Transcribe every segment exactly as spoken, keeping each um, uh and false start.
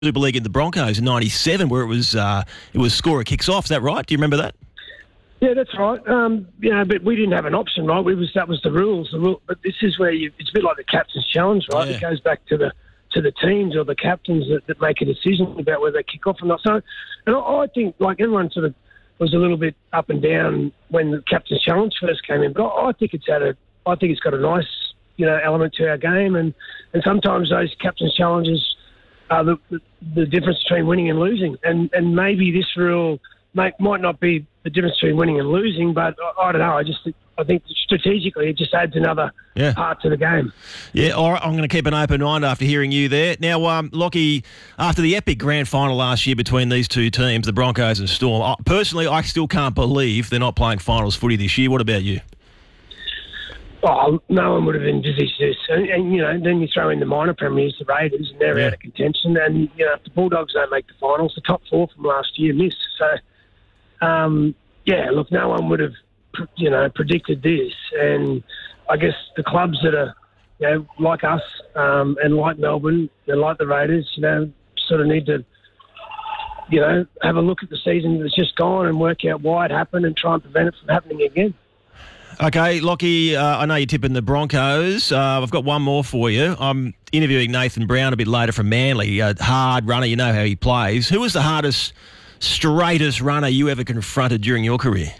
Super League in the Broncos in ninety-seven, where it was uh, it was scorer kicks off. Is that right? Do you remember that? Yeah, that's right. Um, you know, but we didn't have an option, right? We was that was the rules. The rule, but this is where you, it's a bit like the captain's challenge, right? Yeah. It goes back to the to the teams or the captains that, that make a decision about whether they kick off or not. So, and I, I think like everyone sort of was a little bit up and down when the captain's challenge first came in, but I, I think it's had a, I think it's got a nice, you know, element to our game, and and sometimes those captain's challenges are the, the, the difference between winning and losing, and and maybe this rule may, might not be the difference between winning and losing, but I, I don't know. I just I think strategically it just adds another yeah. part to the game. Yeah, all right, I'm going to keep an open mind after hearing you there. Now, um, Lockie, after the epic grand final last year between these two teams, the Broncos and Storm, I, personally, I still can't believe they're not playing finals footy this year. What about you? Oh, no one would have envisaged this. And, and, you know, then you throw in the minor premiers, the Raiders, and they're yeah. out of contention. And, you know, if the Bulldogs don't make the finals, the top four from last year miss. So, um, yeah, look, no one would have, you know, predicted this. And I guess the clubs that are, you know, like us um, and like Melbourne and like the Raiders, you know, sort of need to, you know, have a look at the season that's just gone and work out why it happened and try and prevent it from happening again. Okay, Lockie, uh, I know you're tipping the Broncos. Uh, I've got one more for you. I'm interviewing Nathan Brown a bit later from Manly, a hard runner. You know how he plays. Who was the hardest, straightest runner you ever confronted during your career?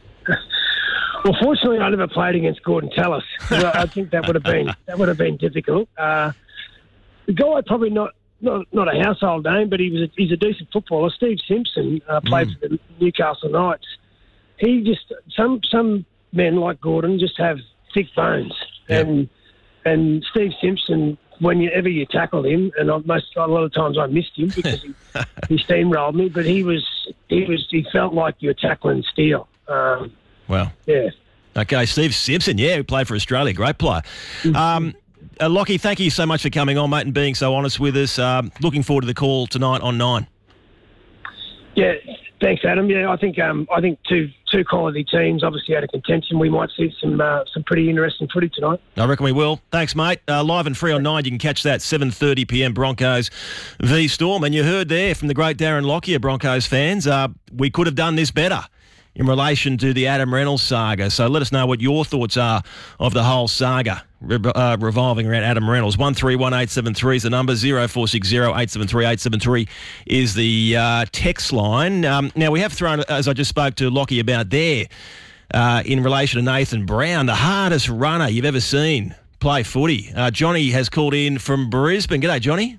Well, fortunately, I never played against Gordon Tallis. Well, I think that would have been that would have been difficult. Uh, the guy probably not, not not a household name, but he was a, he's a decent footballer. Steve Simpson uh, played mm. for the Newcastle Knights. He just some some. men like Gordon just have thick bones, yep. and and Steve Simpson, whenever you tackled him, and I, most a lot of times I missed him because he, he steamrolled me, but he was he was he felt like you were tackling steel. Um, wow. Yeah. Okay, Steve Simpson, yeah, who played for Australia, great player. Um, uh, Lockie, thank you so much for coming on, mate, and being so honest with us. Um, looking forward to the call tonight on Nine. Yeah. Thanks, Adam. Yeah, I think um, I think two two quality teams, obviously out of contention. We might see some uh, some pretty interesting footy tonight. I reckon we will. Thanks, mate. Uh, live and free on Nine. You can catch that seven thirty p.m. Broncos v Storm. And you heard there from the great Darren Lockyer, Broncos fans, uh, we could have done this better in relation to the Adam Reynolds saga. So let us know what your thoughts are of the whole saga re- uh, revolving around Adam Reynolds. one three one eight seven three is the number. zero four six zero eight seven three eight seven three is the uh, text line. Um, now, we have thrown, as I just spoke to Lockie about there, uh, in relation to Nathan Brown, the hardest runner you've ever seen play footy. Uh, Johnny has called in from Brisbane. G'day, Johnny.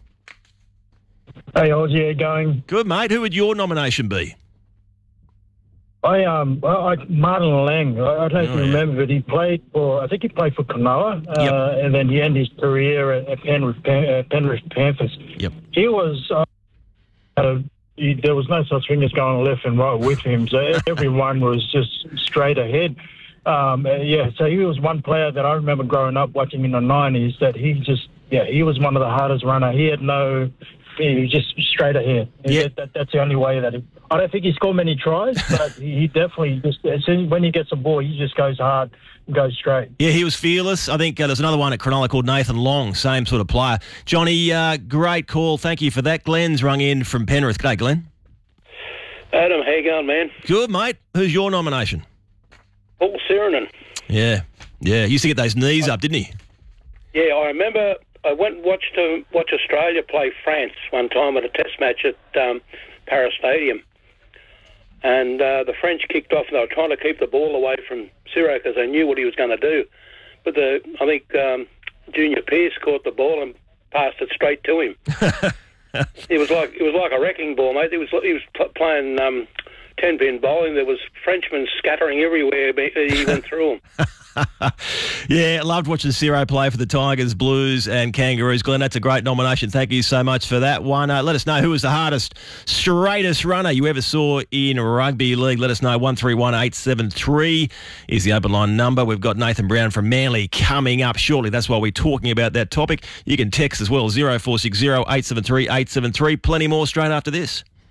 Hey, Oz, yeah, going? Good, mate. Who would your nomination be? I um I, I, Martin Lang. I, I don't oh, remember, yeah. but he played for. I think he played for Cronulla, uh, yep. and then he ended his career at, at Penrith, uh, Penrith Panthers. Yep. He was. Uh, uh, he, there was no such thing as going left and right with him. So everyone was just straight ahead. Um, uh, yeah. So he was one player that I remember growing up watching in the nineties. That he just yeah he was one of the hardest runner. He had no. He was just straight ahead. Yeah. That, that, that's the only way that he... I don't think he scored many tries, but he definitely just... As soon, when he gets a ball, he just goes hard and goes straight. Yeah, he was fearless. I think uh, there's another one at Cronulla called Nathan Long, same sort of player. Johnny, uh, great call. Thank you for that. Glenn's rung in from Penrith. G'day, Glenn. Adam, how you going, man? Good, mate. Who's your nomination? Paul Sirenen. Yeah, yeah. He used to get those knees up, didn't he? Yeah, I remember... I went and watched um, watch Australia play France one time at a test match at um, Paris Stadium. And uh, the French kicked off and they were trying to keep the ball away from Ciro because they knew what he was going to do. But the I think um, Junior Pearce caught the ball and passed it straight to him. it was like it was like a wrecking ball, mate. It was he was p- playing um, ten-pin bowling. There was Frenchmen scattering everywhere. He went through them. Yeah, loved watching Ciro play for the Tigers, Blues and Kangaroos. Glenn, that's a great nomination. Thank you so much for that one. Uh, let us know who was the hardest, straightest runner you ever saw in rugby league. Let us know. one three one eight seven three is the open line number. We've got Nathan Brown from Manly coming up shortly. That's why we're talking about that topic. You can text as well, zero four six zero eight seven three eight seven three. Plenty more straight after this.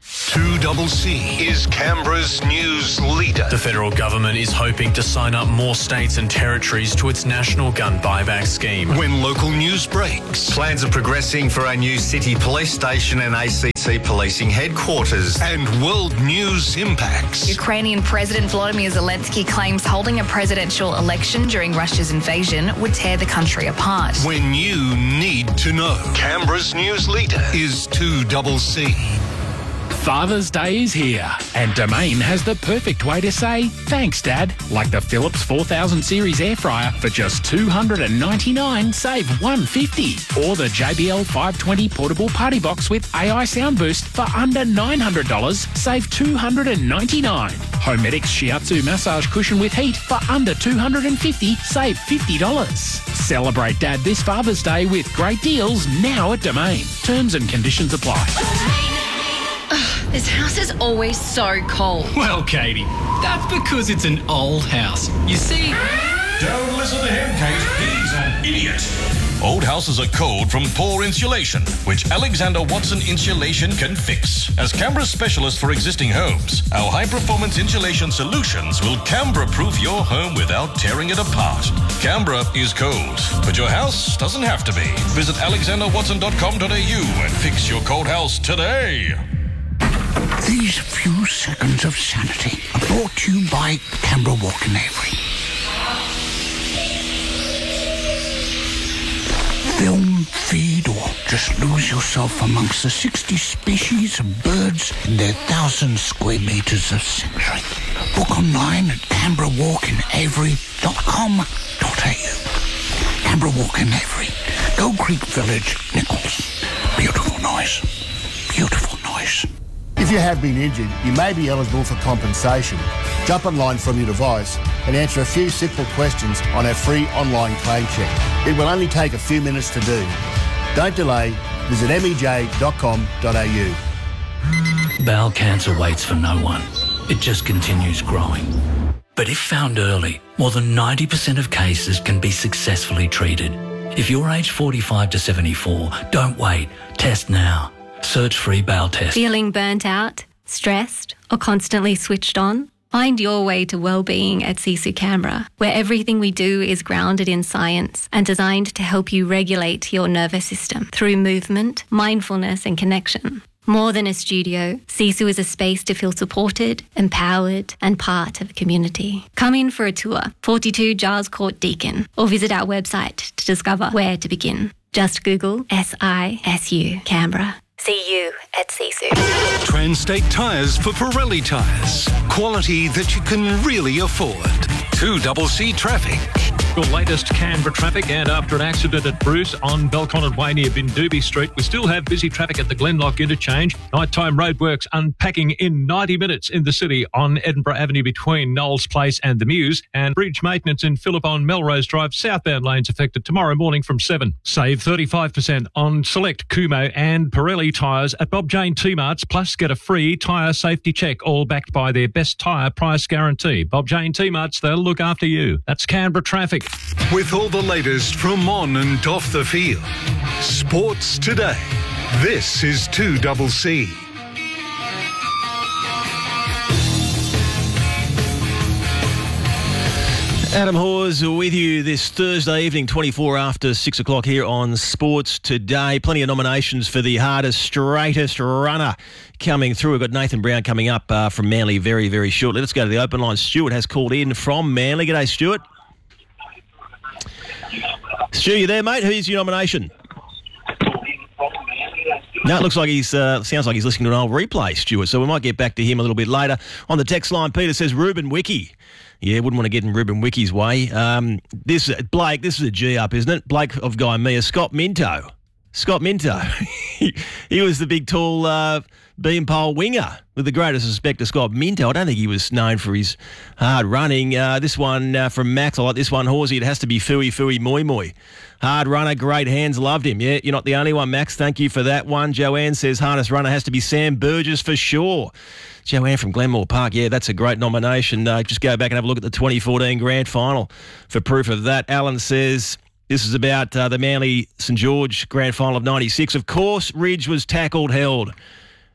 two C C is Canberra's news leader. The federal government is hoping to sign up more states and territories to its national gun buyback scheme. When local news breaks. Plans are progressing for a new city police station and A C C policing headquarters. And world news impacts. Ukrainian President Volodymyr Zelensky claims holding a presidential election during Russia's invasion would tear the country apart. When you need to know. Canberra's news leader is two C C. Father's Day is here, and Domain has the perfect way to say thanks, Dad. Like the Philips four thousand series air fryer for just two hundred ninety-nine dollars, save one hundred fifty dollars. Or the J B L five twenty portable party box with A I sound boost for under nine hundred dollars, save two hundred ninety-nine dollars. Homedics Shiatsu massage cushion with heat for under two hundred fifty dollars, save fifty dollars. Celebrate Dad this Father's Day with great deals now at Domain. Terms and conditions apply. This house is always so cold. Well, Katie, that's because it's an old house. You see... Don't listen to him, Kate. He's an idiot. Old houses are cold from poor insulation, which Alexander Watson Insulation can fix. As Canberra's specialist for existing homes, our high-performance insulation solutions will Canberra-proof your home without tearing it apart. Canberra is cold, but your house doesn't have to be. Visit alexander watson dot com dot a u and fix your cold house today. These few seconds of sanity are brought to you by Canberra Walk and Avery. Film, feed, or just lose yourself amongst the sixty species of birds in their thousand square metres of sanctuary. Book online at canberra walk and avery dot com dot a u. Canberra Walk and Avery, Gold Creek Village, Nichols. Beautiful noise. Beautiful noise. If you have been injured, you may be eligible for compensation. Jump online from your device and answer a few simple questions on our free online claim check. It will only take a few minutes to do. Don't delay. Visit m e j dot com dot a u. Bowel cancer waits for no one. It just continues growing. But if found early, more than ninety percent of cases can be successfully treated. If you're aged forty-five to seventy-four, don't wait. Test now. Search free bowel test. Feeling burnt out, stressed, or constantly switched on? Find your way to well-being at Sisu Canberra, where everything we do is grounded in science and designed to help you regulate your nervous system through movement, mindfulness and connection. More than a studio, Sisu is a space to feel supported, empowered and part of a community. Come in for a tour, forty-two Giles Court Deakin, or visit our website to discover where to begin. Just Google S I S U Canberra. See you at Sisu. Transtate Tyres for Pirelli tyres. Quality that you can really afford. two C C traffic. Your latest Canberra traffic, and after an accident at Bruce on Belconnen Way near Bindoobie Street, we still have busy traffic at the Glenlock interchange. Nighttime roadworks unpacking in ninety minutes in the city on Edinburgh Avenue between Knowles Place and the Mews, and bridge maintenance in Phillip on Melrose Drive southbound lanes affected tomorrow morning from seven. Save thirty-five percent on select Kumo and Pirelli tyres at Bob Jane T-Marts, plus get a free tyre safety check, all backed by their best tyre price guarantee. Bob Jane T-Marts, they'll look after you. That's Canberra traffic. With all the latest from on and off the field. Sports today. This is two C C. Adam Hawes with you this Thursday evening, twenty-four after six o'clock here on Sports Today. Plenty of nominations for the hardest, straightest runner coming through. We've got Nathan Brown coming up uh, from Manly very, very shortly. Let's go to the open line. Stuart has called in from Manly. G'day, Stuart. Stu, you there, mate? Who's your nomination? No, it looks like he's, uh, sounds like he's listening to an old replay, Stuart, so we might get back to him a little bit later. On the text line, Peter says Ruben Wiki. Yeah, wouldn't want to get in Ruben Wiki's way. Um, this Blake, this is a G up, isn't it? Blake of Guy Mia. Scott Minto. Scott Minto. he, he was the big, tall uh, beam pole winger. With the greatest respect to Scott Minto, I don't think he was known for his hard running. Uh, this one uh, from Max, I like this one. Horsey, it has to be Fui Fui Moi Moi. Hard runner, great hands, loved him. Yeah, you're not the only one, Max. Thank you for that one. Joanne says hardest runner has to be Sam Burgess for sure. Joanne from Glenmore Park, yeah, that's a great nomination. Uh, just go back and have a look at the twenty fourteen Grand Final for proof of that. Alan says this is about uh, the Manly St George Grand Final of ninety-six. Of course, Ridge was tackled, held.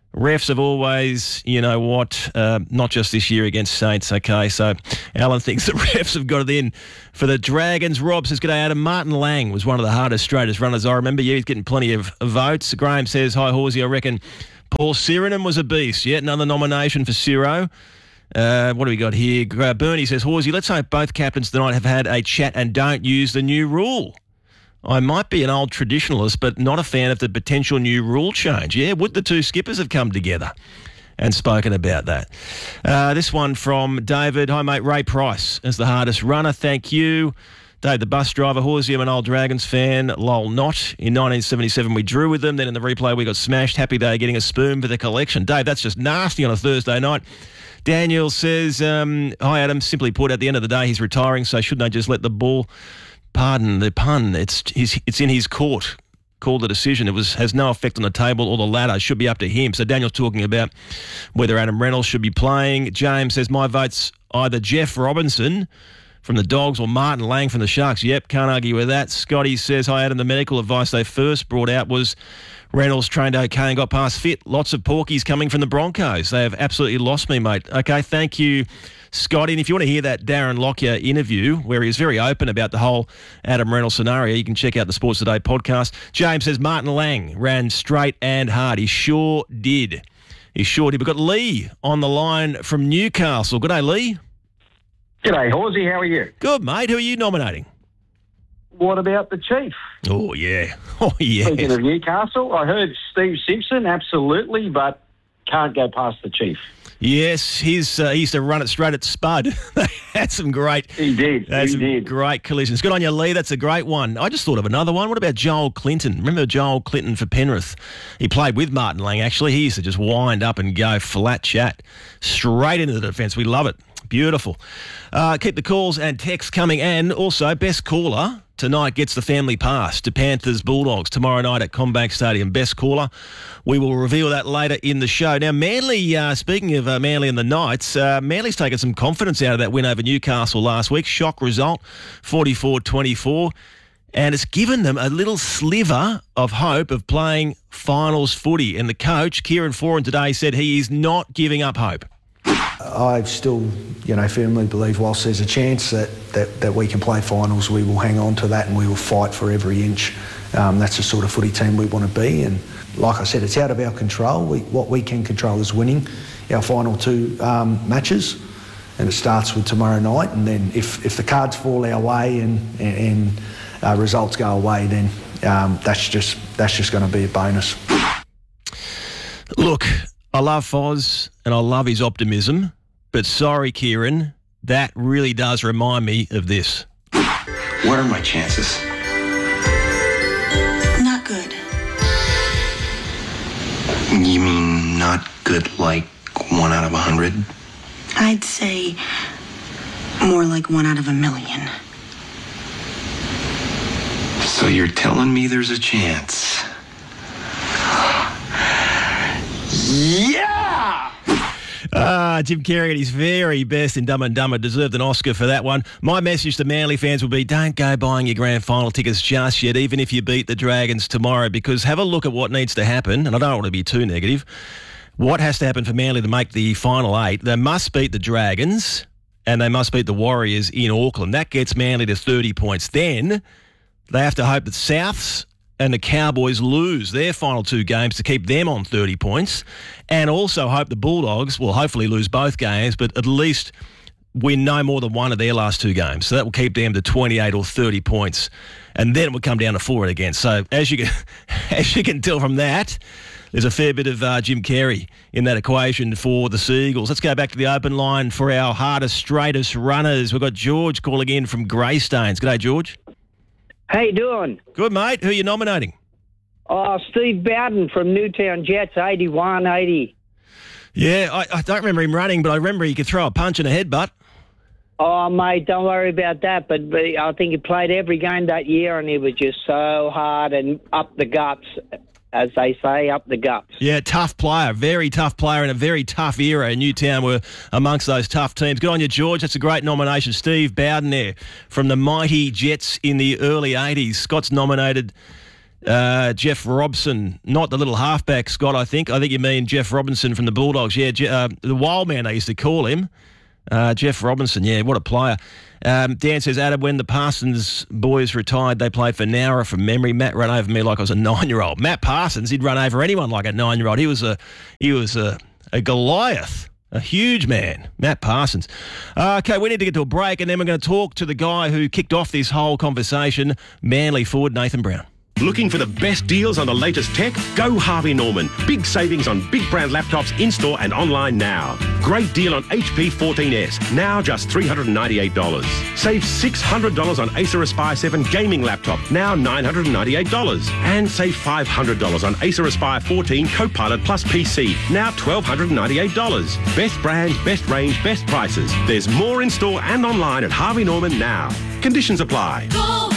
Refs have always, you know what, uh, not just this year against Saints, okay? So Alan thinks the refs have got it in for the Dragons. Rob says, g'day, Adam. Martin Lang was one of the hardest, straightest runners I remember. Yeah, he's getting plenty of votes. Graham says, hi, Horsey, I reckon Paul Sirenham was a beast. Yet another nomination for Ciro. Uh, what do we got here? Uh, Bernie says, Horsey, let's hope both captains tonight have had a chat and don't use the new rule. I might be an old traditionalist, but not a fan of the potential new rule change. Yeah, would the two skippers have come together and spoken about that? Uh, this one from David. Hi, mate. Ray Price as the hardest runner. Thank you. Dave, the bus driver. Horsey, I'm an old Dragons fan. Lol, not. In nineteen seventy-seven, we drew with them. Then in the replay, we got smashed. Happy day getting a spoon for the collection. Dave, that's just nasty on a Thursday night. Daniel says, um, hi, Adam. Simply put, at the end of the day, he's retiring, so shouldn't I just let the ball... Pardon the pun. It's his, it's in his court. Called the decision. It was has no effect on the table or the ladder. Should be up to him. So Daniel's talking about whether Adam Reynolds should be playing. James says my vote's either Jeff Robinson from the Dogs or Martin Lang from the Sharks. Yep, can't argue with that. Scotty says, hi Adam. The medical advice they first brought out was Reynolds trained okay and got past fit. Lots of porkies coming from the Broncos. They have absolutely lost me, mate. Okay, thank you, Scotty. And if you want to hear that Darren Lockyer interview where he was very open about the whole Adam Reynolds scenario, you can check out the Sports Today podcast. James says Martin Lang ran straight and hard. He sure did. He sure did. We've got Lee on the line from Newcastle. Good day, Lee. G'day, Horsey. How are you? Good, mate. Who are you nominating? What about the Chief? Oh, yeah. Oh, yeah. Speaking of Newcastle, I heard Steve Simpson, absolutely, but can't go past the Chief. Yes, he's, uh, he used to run it straight at Spud. They had some great... He did, Had he some did. great collisions. Good on you, Lee. That's a great one. I just thought of another one. What about Joel Clinton? Remember Joel Clinton for Penrith? He played with Martin Lang, actually. He used to just wind up and go flat chat straight into the defence. We love it. Beautiful. Uh, keep the calls and texts coming. And also, best caller tonight gets the family pass to Panthers Bulldogs tomorrow night at CommBank Stadium. Best caller. We will reveal that later in the show. Now, Manly, uh, speaking of uh, Manly and the Knights, uh, Manly's taken some confidence out of that win over Newcastle last week. Shock result, forty-four twenty-four. And it's given them a little sliver of hope of playing finals footy. And the coach, Kieran Foran, today said he is not giving up hope. I still, you know, firmly believe whilst there's a chance that, that, that we can play finals, we will hang on to that and we will fight for every inch. Um, that's the sort of footy team we want to be. And like I said, it's out of our control. We, what we can control is winning our final two um, matches. And it starts with tomorrow night. And then if, if the cards fall our way and, and, and uh, results go away, then um, that's just, that's just going to be a bonus. Look, I love Foz and I love his optimism, but sorry, Kieran, that really does remind me of this. What are my chances? Not good. You mean not good like one out of a hundred? I'd say more like one out of a million. So you're telling me there's a chance? Yeah! Ah, Jim Carrey at his very best in Dumb and Dumber deserved an Oscar for that one. My message to Manly fans will be don't go buying your grand final tickets just yet, even if you beat the Dragons tomorrow, because have a look at what needs to happen, and I don't want to be too negative. What has to happen for Manly to make the final eight? They must beat the Dragons and they must beat the Warriors in Auckland. That gets Manly to thirty points. Then they have to hope that Souths and the Cowboys lose their final two games to keep them on thirty points, and also hope the Bulldogs will hopefully lose both games, but at least win no more than one of their last two games. So that will keep them to twenty-eight or thirty points, and then it will come down to four again. So as you can, as you can tell from that, there's a fair bit of uh, Jim Carrey in that equation for the Seagulls. Let's go back to the open line for our hardest, straightest runners. We've got George calling in from Greystanes. G'day, George. How you doing? Good, mate. Who are you nominating? Oh, Steve Bowden from Newtown Jets, eighty-one eighty. Yeah, I, I don't remember him running, but I remember he could throw a punch and a headbutt. Oh, mate, don't worry about that. But, but I think he played every game that year, and he was just so hard and up the guts, as they say, up the guts. Yeah, tough player, very tough player in a very tough era. And Newtown were amongst those tough teams. Good on you, George. That's a great nomination. Steve Bowden there from the mighty Jets in the early eighties. Scott's nominated Uh, Jeff Robson, not the little halfback, Scott, I think. I think you mean Jeff Robinson from the Bulldogs. Yeah, Je- uh, the wild man, they used to call him. Uh, Jeff Robinson, yeah, what a player. Um, Dan says, Adam, when the Parsons boys retired, they played for Nowra from memory. Matt ran over me like I was a nine-year-old. Matt Parsons, he'd run over anyone like a nine-year-old. He was a he was a, a Goliath, a huge man, Matt Parsons. Uh, okay, we need to get to a break, and then we're going to talk to the guy who kicked off this whole conversation, Manly forward Nathan Brown. Looking for the best deals on the latest tech? Go Harvey Norman. Big savings on big brand laptops in-store and online now. Great deal on H P fourteen S, now just three hundred ninety-eight dollars. Save six hundred dollars on Acer Aspire seven gaming laptop, now nine hundred ninety-eight dollars. And save five hundred dollars on Acer Aspire fourteen Copilot Plus P C, now one thousand two hundred ninety-eight dollars. Best brands, best range, best prices. There's more in-store and online at Harvey Norman now. Conditions apply. Go!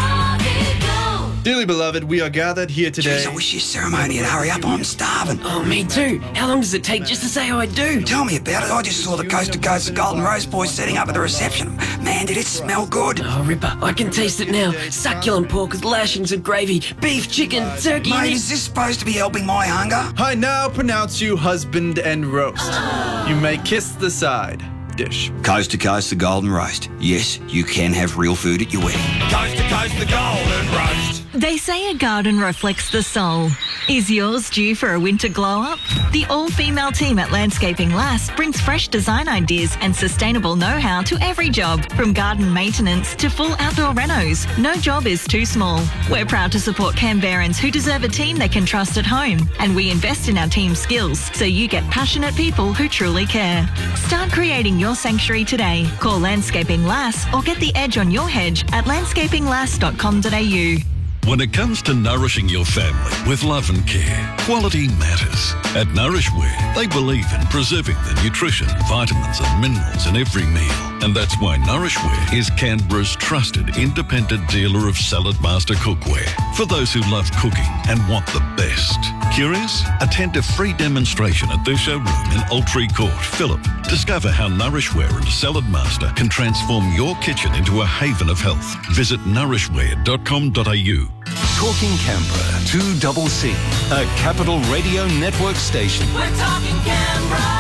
Dearly beloved, we are gathered here today. Jeez, I wish your ceremony would hurry up. I'm starving. Oh, me too. How long does it take just to say how I do? Tell me about it. I just saw the Coast to Coast Golden Rose boys setting up at the reception. Man, did it smell good. Oh, Ripper, I can taste it now. Succulent pork with lashings of gravy, beef, chicken, turkey... Mate, is this supposed to be helping my hunger? I now pronounce you husband and roast. You may kiss the side dish. Coast to Coast the Golden Roast. Yes, you can have real food at your wedding. Coast to Coast the Golden Roast. They say a garden reflects the soul. Is yours due for a winter glow-up? The all-female team at Landscaping Lass brings fresh design ideas and sustainable know-how to every job, from garden maintenance to full outdoor renos. No job is too small. We're proud to support Canberrans who deserve a team they can trust at home, and we invest in our team's skills so you get passionate people who truly care. Start creating your sanctuary today. Call Landscaping Lass or get the edge on your hedge at landscaping lass dot com dot a u. When it comes to nourishing your family with love and care, quality matters. At Nourishware, they believe in preserving the nutrition, vitamins and minerals in every meal. And that's why Nourishware is Canberra's trusted independent dealer of Salad Master cookware. For those who love cooking and want the best. Curious? Attend a free demonstration at their showroom in Altree Court, Phillip. Discover how Nourishware and Salad Master can transform your kitchen into a haven of health. Visit nourishware dot com dot a u. Talking Canberra, two double C, a Capital Radio Network station. We're talking Canberra.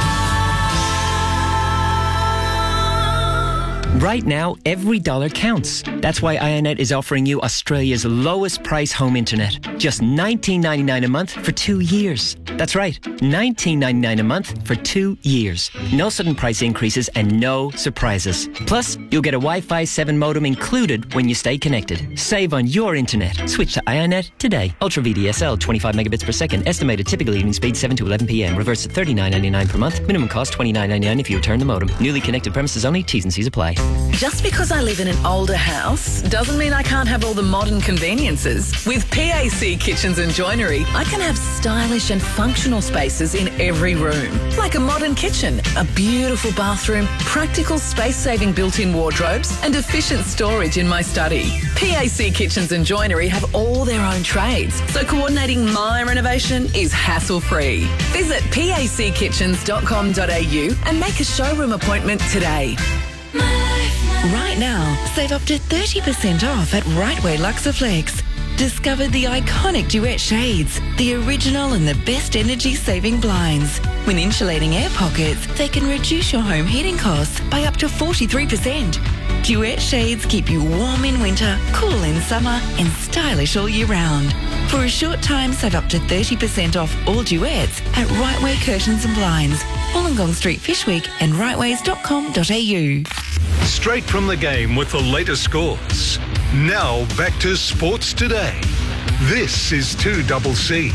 Right now, every dollar counts. That's why Ionet is offering you Australia's lowest price home internet. Just nineteen ninety-nine a month for two years. That's right, nineteen ninety-nine a month for two years. No sudden price increases and no surprises. Plus, you'll get a Wi-Fi seven modem included when you stay connected. Save on your internet. Switch to Ionet today. Ultra V D S L, twenty-five megabits per second. Estimated typical evening speed seven to eleven p m. Reverse at thirty-nine ninety-nine per month. Minimum cost twenty-nine ninety-nine if you return the modem. Newly connected premises only. T's and C's apply. Just because I live in an older house doesn't mean I can't have all the modern conveniences. With P A C Kitchens and Joinery, I can have stylish and functional spaces in every room. Like a modern kitchen, a beautiful bathroom, practical space-saving built-in wardrobes, and efficient storage in my study. P A C Kitchens and Joinery have all their own trades, so coordinating my renovation is hassle-free. Visit p a c kitchens dot com dot a u and make a showroom appointment today. Right now, save up to thirty percent off at Rightway Luxaflex. Discover the iconic Duet shades, the original and the best energy-saving blinds. When insulating air pockets, they can reduce your home heating costs by up to forty-three percent. Duet shades keep you warm in winter, cool in summer, and stylish all year round. For a short time, save up to thirty percent off all Duets at Rightway Curtains and Blinds, Wollongong Street, Fishwick, and rightways dot com dot a u. Straight from the game with the latest scores. Now back to Sports Today. This is two double C.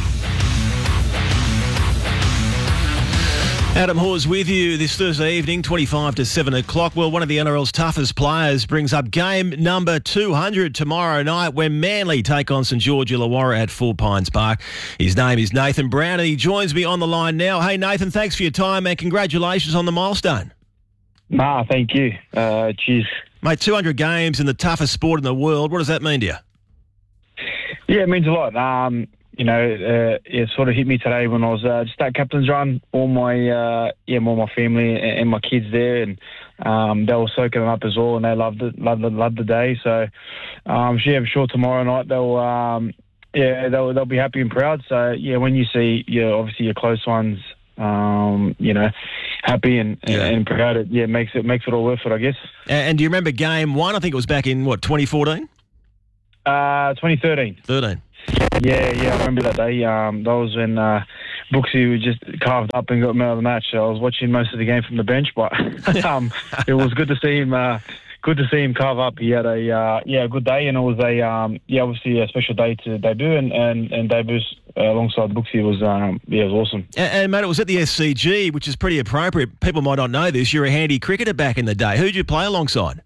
Adam Hawes with you this Thursday evening, twenty-five to seven o'clock. Well, one of the N R L's toughest players brings up game number two hundred tomorrow night when Manly take on St George Illawarra at Four Pines Park. His name is Nathan Brown and he joins me on the line now. Hey, Nathan, thanks for your time and congratulations on the milestone. Nah, thank you. Uh, cheers. Mate, two hundred games in the toughest sport in the world. What does that mean to you? Yeah, it means a lot. Um, you know, uh, it sort of hit me today when I was uh, just at captain's run. All my, uh, yeah, all my family and, and my kids there, and um, they were soaking it up as well, and they loved it, loved it, loved the day. So, um, yeah, I'm sure tomorrow night they'll, um, yeah, they'll they'll be happy and proud. So yeah, when you see your obviously your close ones, um, you know, happy and Yeah. and proud, it yeah makes it makes it all worth it, I guess. And, and do you remember game one? I think it was back in what twenty fourteen. Uh, twenty thirteen. Thirteen. Yeah, yeah, I remember that day. Um, that was when uh, Brooksy was just carved up and got him out of the match. I was watching most of the game from the bench, but um, it was good to see him. Uh, good to see him carve up. He had a uh, yeah a good day, and it was a um, yeah obviously a special day to debut, and and, and debuts uh, alongside Brooksy was um, yeah it was awesome. And, and mate, it was at the S C G, which is pretty appropriate. People might not know this. You're a handy cricketer back in the day. Who'd you play alongside?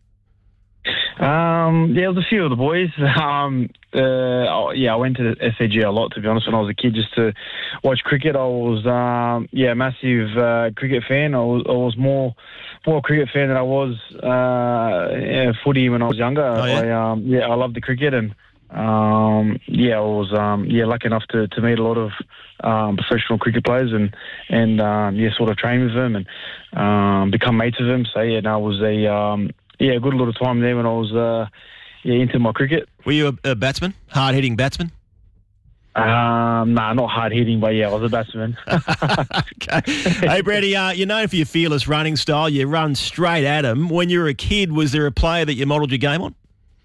Um, yeah, there was a few of the boys. Um, uh, yeah, I went to the S C G a lot, to be honest, when I was a kid, just to watch cricket. I was, um, yeah, a massive uh, cricket fan. I was, I was more, more a cricket fan than I was uh, yeah, footy when I was younger. Oh, yeah? I, um, yeah, I loved the cricket, and um, yeah, I was, um, yeah, lucky enough to, to meet a lot of um, professional cricket players, and and um, yeah, sort of train with them and um, become mates with them. So yeah, no, it was a um, yeah, a good little time there when I was uh, yeah, into my cricket. Were you a, a batsman? Hard-hitting batsman? Um, nah, not hard-hitting, but yeah, I was a batsman. Okay. Hey, Brady, uh, you're known for your fearless running style. You run straight at them. When you were a kid, was there a player that you modelled your game on?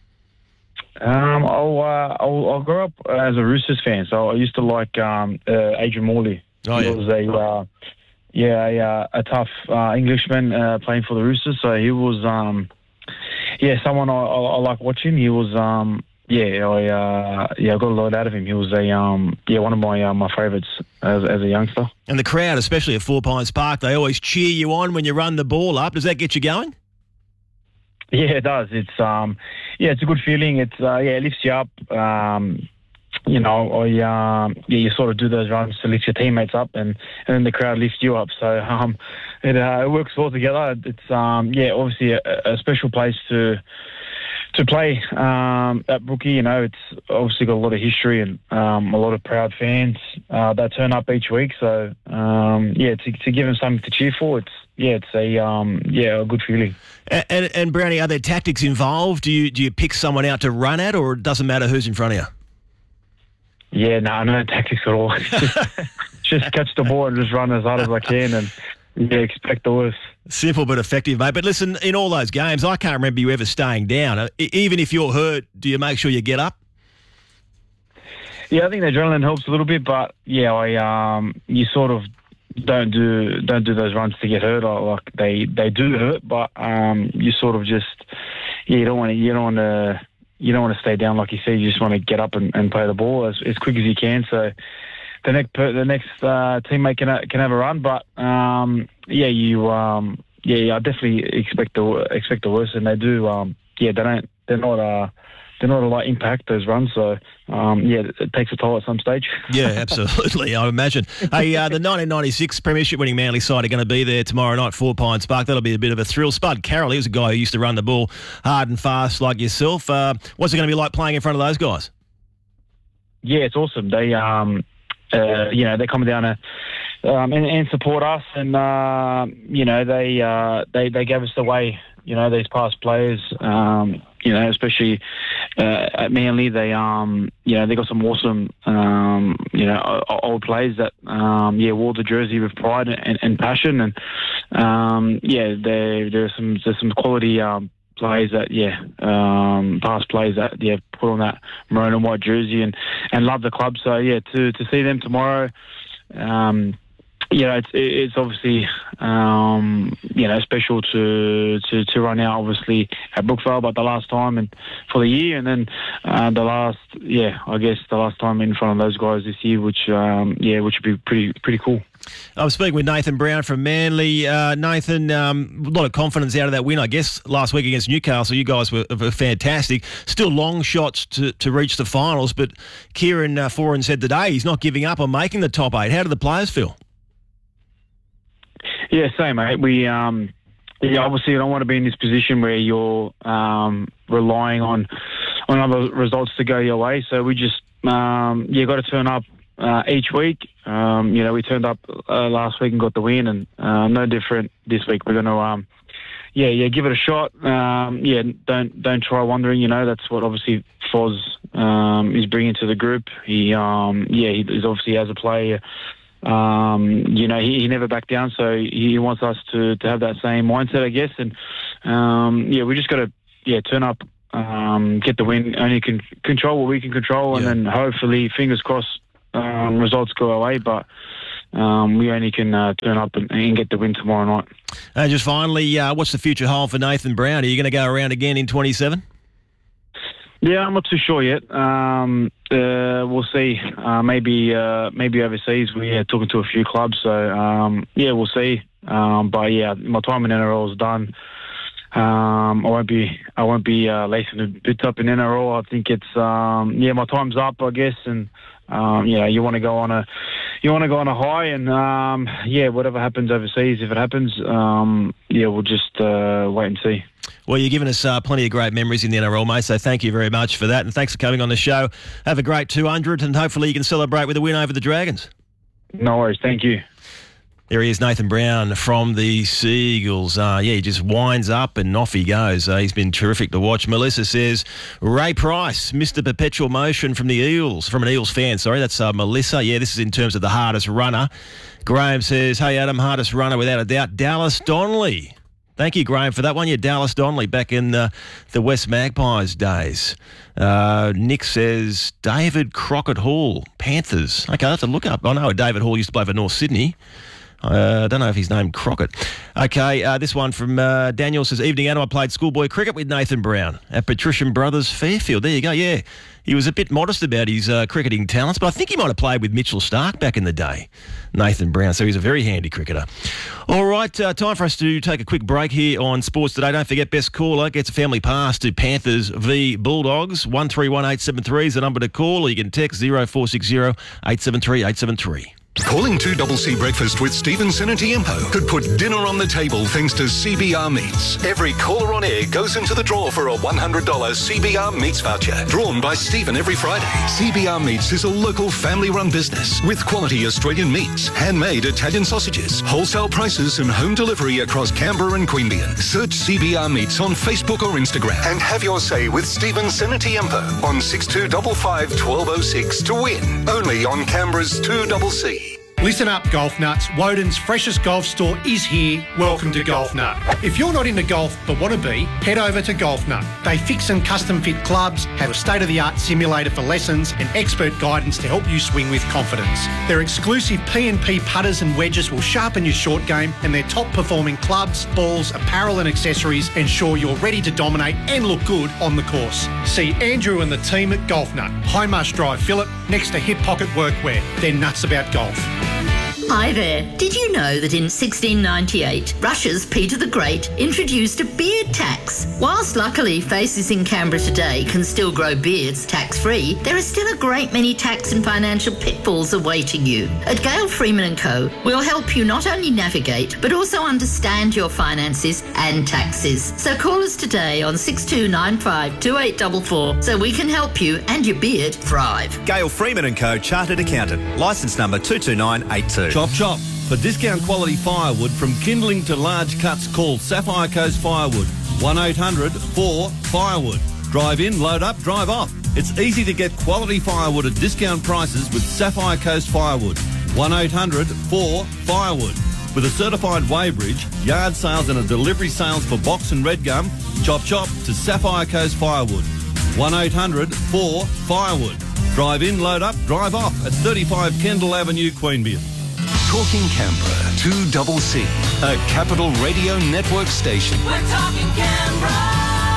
Um, I'll, uh, I'll, I'll grow up as a Roosters fan, so I used to like um, uh, Adrian Morley. Oh, he yeah. was a uh, yeah a, uh, a tough uh, Englishman uh, playing for the Roosters, so he was um, yeah someone I, I, I like watching. He was um, yeah I uh, yeah I got a lot out of him. He was a um, yeah one of my uh, my favourites as, as a youngster. And the crowd, especially at Four Pines Park, they always cheer you on when you run the ball up. Does that get you going? Yeah, it does. It's um, yeah, it's a good feeling. It's uh, yeah, it lifts you up. Um, you know, I um, yeah, you sort of do those runs to lift your teammates up, and, and then the crowd lifts you up. So um, it uh, it works all together. It's um, yeah, obviously a, a special place to to play um, at Brookie. You know, it's obviously got a lot of history and um, a lot of proud fans uh, that turn up each week. So um, yeah, to to give them something to cheer for, it's yeah, it's a um, yeah, a good feeling. And, and, and Brownie, are there tactics involved? Do you do you pick someone out to run at, or it doesn't matter who's in front of you? Yeah, no, no tactics at all. just, just catch the ball and just run as hard as I can, and yeah, expect the worst. Simple but effective, mate. But listen, in all those games, I can't remember you ever staying down. Uh, e- Even if you're hurt, do you make sure you get up? Yeah, I think the adrenaline helps a little bit, but yeah, I um, you sort of don't do don't do those runs to get hurt. Like they, they do hurt, but um, you sort of just yeah, you don't want to you don't want to you don't want to stay down like you said. You just want to get up and, and play the ball as, as quick as you can. So the next the next uh, teammate can can have a run, but um, yeah, you um, yeah, I definitely expect the expect the worst, and they do. Um, yeah, they don't. They're not. Uh, they're not a light impact, those runs. So um, yeah, it takes a toll at some stage. Yeah, absolutely. I imagine. Hey, uh, the nineteen ninety-six Premiership winning Manly side are going to be there tomorrow night, Four Pines Park. That'll be a bit of a thrill. Spud Carroll, he was a guy who used to run the ball hard and fast like yourself. Uh, what's it going to be like playing in front of those guys? Yeah, it's awesome. They, um, uh, you know, they come down to, um, and, and support us, and uh, you know, they, uh, they they gave us the way. You know, these past players, um, you know, especially uh, at Manly, they, um, you know, they got some awesome, um, you know, old players that, um, yeah, wore the jersey with pride and, and passion, and um, yeah, there there's some there's some quality um, players that, yeah, um, past players that, yeah, put on that maroon and white jersey and, and love the club. So yeah, to to see them tomorrow. Um, You know, it's it's obviously um, you know special to, to to run out obviously at Brookvale, but the last time and for the year, and then uh, the last yeah I guess the last time in front of those guys this year, which um, yeah which would be pretty pretty cool. I'm speaking with Nathan Brown from Manly. Uh, Nathan, um, a lot of confidence out of that win, I guess, last week against Newcastle. You guys were, were fantastic. Still long shots to, to reach the finals, but Kieran uh, Foran said today he's not giving up on making the top eight. How do the players feel? Yeah, same, mate. We um, yeah, obviously, you don't want to be in this position where you're um, relying on on other results to go your way. So we just um, yeah, got to turn up uh, each week. Um, you know, we turned up uh, last week and got the win, and uh, no different this week. We're going to um, yeah, yeah, give it a shot. Um, yeah, don't don't try wondering. You know, that's what obviously Foz um, is bringing to the group. He, um, yeah, he is obviously as a player. Um, you know, he, he never backed down, so he wants us to, to have that same mindset, I guess. And um, yeah, we just got to yeah turn up, um, get the win, only can control what we can control, and yeah. then hopefully, fingers crossed, um, results go our way. But um, we only can uh, turn up and, and get the win tomorrow night. Uh, just finally, uh, what's the future hold for Nathan Brown? Are you going to go around again in twenty-seven? Yeah, I'm not too sure yet. Um, uh, we'll see. Uh, maybe uh, maybe overseas. We're talking to a few clubs, so um, yeah, we'll see. Um, but yeah, my time in N R L is done. Um, I won't be I won't be uh, lacing the bits up in N R L. I think it's um, yeah, my time's up, I guess, and um, yeah, you want to go on a you want to go on a high, and um, yeah, whatever happens overseas, if it happens, um, yeah, we'll just uh, wait and see. Well, you've given us uh, plenty of great memories in the N R L, mate, so thank you very much for that, and thanks for coming on the show. Have a great two hundred, and hopefully you can celebrate with a win over the Dragons. No worries, thank you. There he is, Nathan Brown from the Seagulls. Uh, yeah, he just winds up and off he goes. Uh, he's been terrific to watch. Melissa says, Ray Price, Mister Perpetual Motion from the Eels, from an Eels fan, sorry, that's uh, Melissa. Yeah, this is in terms of the hardest runner. Graham says, hey, Adam, hardest runner without a doubt, Dallas Donnelly. Thank you, Graham, for that one. Yeah, Dallas Donnelly back in the, the West Magpies days. Uh, Nick says David Crockett Hall, Panthers. Okay, I have to look up. I know David Hall used to play for North Sydney. I uh, don't know if he's named Crockett. Okay, uh, this one from uh, Daniel says, evening, Adam, I played schoolboy cricket with Nathan Brown at Patrician Brothers Fairfield. There you go, yeah. He was a bit modest about his uh, cricketing talents, but I think he might have played with Mitchell Stark back in the day, Nathan Brown, so he's a very handy cricketer. All right, uh, time for us to take a quick break here on Sports Today. Don't forget, best caller gets a family pass to Panthers v Bulldogs. one three one eight seven three is the number to call, or you can text zero four six zero eight seven three eight seven three. Calling two C C Breakfast with Stevenson and Tiempo could put dinner on the table thanks to C B R Meats. Every caller on air goes into the draw for a one hundred dollars C B R Meats voucher, drawn by Stephen every Friday. C B R Meats is a local family-run business with quality Australian meats, handmade Italian sausages, wholesale prices and home delivery across Canberra and Queanbeyan. Search C B R Meats on Facebook or Instagram and have your say with Stevenson and Tiempo on six two five five, one two zero six to win. Only on Canberra's two C C. Listen up, golf nuts. Woden's freshest golf store is here. Welcome to Golf Nut. If you're not into golf but want to be, head over to Golf Nut. They fix and custom fit clubs, have a state-of-the-art simulator for lessons and expert guidance to help you swing with confidence. Their exclusive P and P putters and wedges will sharpen your short game, and their top-performing clubs, balls, apparel and accessories ensure you're ready to dominate and look good on the course. See Andrew and the team at Golf Nut, High Marsh Drive, Phillip, next to Hip Pocket Workwear. They're nuts about golf. Hi there. Did you know that in sixteen ninety-eight, Russia's Peter the Great introduced a beard tax? Whilst luckily faces in Canberra today can still grow beards tax-free, there are still a great many tax and financial pitfalls awaiting you. At Gale Freeman and Co, we'll help you not only navigate, but also understand your finances and taxes. So call us today on six two nine five, two eight four four so we can help you and your beard thrive. Gale Freeman and Co, Chartered Accountant, licence number two two nine eight two. Chop Chop. For discount quality firewood from kindling to large cuts, call Sapphire Coast Firewood. one eight hundred four firewood. Drive in, load up, drive off. It's easy to get quality firewood at discount prices with Sapphire Coast Firewood. one eight hundred four firewood. With a certified weighbridge, yard sales and a delivery sales for box and red gum, Chop Chop to Sapphire Coast Firewood. one eight hundred four firewood. Drive in, load up, drive off at thirty-five Kendall Avenue, Queanbeyan. Talking Canberra, two C C, a Capital Radio Network station. We're talking Canberra.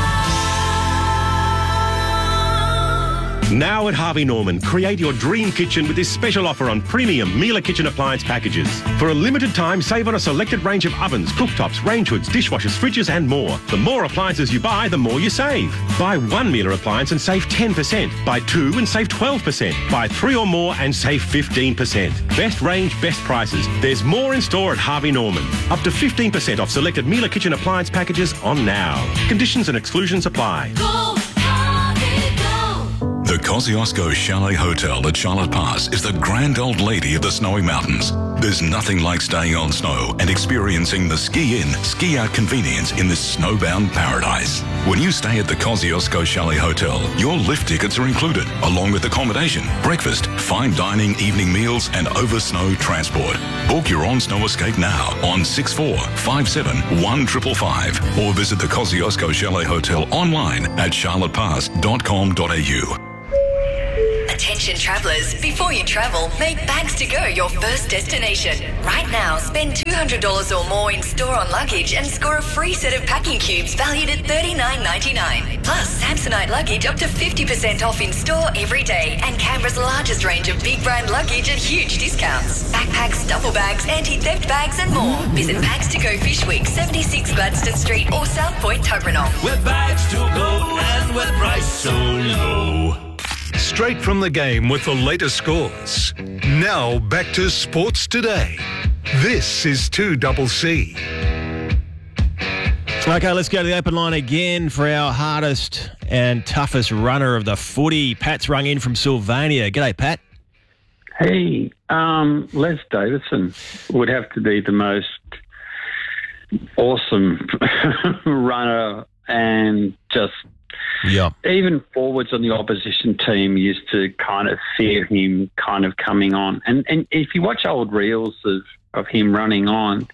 Now at Harvey Norman, create your dream kitchen with this special offer on premium Miele kitchen appliance packages. For a limited time, save on a selected range of ovens, cooktops, range hoods, dishwashers, fridges and more. The more appliances you buy, the more you save. Buy one Miele appliance and save ten percent. Buy two and save twelve percent. Buy three or more and save fifteen percent. Best range, best prices. There's more in store at Harvey Norman. Up to fifteen percent off selected Miele kitchen appliance packages on now. Conditions and exclusions apply. Go. The Kosciuszko Chalet Hotel at Charlotte Pass is the grand old lady of the Snowy Mountains. There's nothing like staying on snow and experiencing the ski in, ski out convenience in this snowbound paradise. When you stay at the Kosciuszko Chalet Hotel, your lift tickets are included, along with accommodation, breakfast, fine dining, evening meals, and over snow transport. Book your on-snow escape now on six four five seven one five five five or visit the Kosciuszko Chalet Hotel online at charlotte pass dot com dot a u. Attention travellers, before you travel, make Bags to Go your first destination. Right now, spend two hundred dollars or more in store on luggage and score a free set of packing cubes valued at thirty-nine ninety-nine. Plus, Samsonite luggage up to fifty percent off in store every day, and Canberra's largest range of big brand luggage at huge discounts. Backpacks, duffel bags, anti-theft bags and more. Visit Bags to Go Fish Week, seventy-six Gladstone Street or South Point, Tuggeranong. With Bags to Go and with price so low. Straight from the game with the latest scores. Now back to Sports Today. This is two C C. Okay, let's go to the open line again for our hardest and toughest runner of the footy. Pat's rung in from Sylvania. G'day, Pat. Hey, um, Les Davidson would have to be the most awesome runner, and just yeah. Even forwards on the opposition team used to kind of fear him kind of coming on. And and if you watch old reels of, of him running on,